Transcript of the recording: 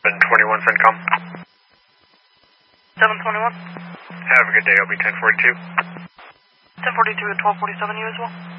721 CENTCOM. 721. Have a good day. I'll be 1042. 1042 at 1247, you as well?